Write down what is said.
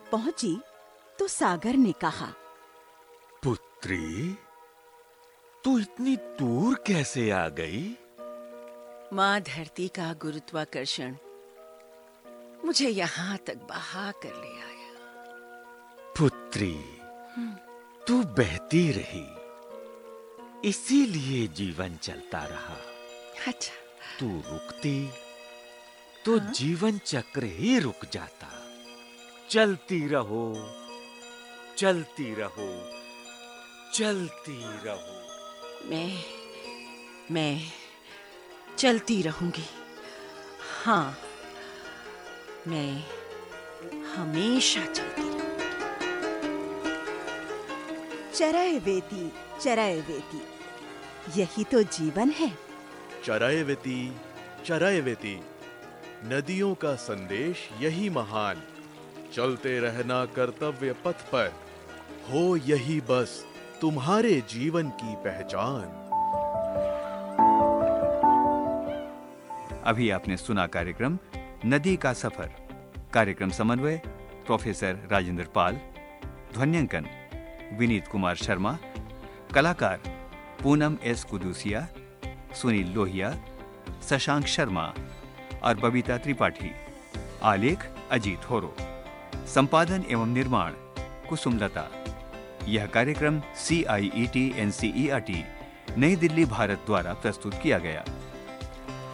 पहुंची तो सागर ने कहा, पुत्री, तू इतनी दूर कैसे आ गई? माँ धरती का गुरुत्वाकर्षण मुझे यहाँ तक बहा कर ले आया। पुत्री, तू बहती रही, इसीलिए जीवन चलता रहा। अच्छा। तू रुकती तो जीवन चक्र ही रुक जाता। चलती रहो, चलती रहो, चलती रहो। मैं चलती रहूंगी। हाँ, मैं हमेशा चलती रहूंगी। चरैवेति चरैवेति, यही तो जीवन है। चरैवेति चरैवेति, नदियों का संदेश यही महान। चलते रहना कर्तव्य पथ पर, हो यही बस तुम्हारे जीवन की पहचान। अभी आपने सुना कार्यक्रम नदी का सफर। कार्यक्रम समन्वय प्रोफेसर राजेंद्र पाल, ध्वन्यांकन विनीत कुमार शर्मा, कलाकार पूनम एस कुदूसिया, सुनील लोहिया, शशांक शर्मा और बबीता त्रिपाठी। आलेख अजीत होरो। संपादन एवं निर्माण कुसुमलता। यह कार्यक्रम CIET NCERT नई दिल्ली भारत द्वारा प्रस्तुत किया गया।